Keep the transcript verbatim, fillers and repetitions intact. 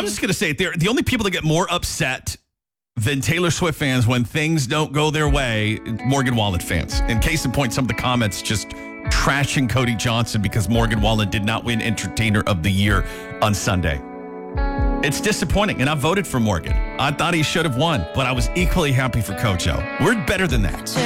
I'm just going to say it. They're the only people that get more upset than Taylor Swift fans when things don't go their way, Morgan Wallen fans. In case in point, some of the comments just trashing Cody Johnson because Morgan Wallen did not win Entertainer of the Year on Sunday. It's disappointing, and I voted for Morgan. I thought he should have won, but I was equally happy for Coach O. We're better than that.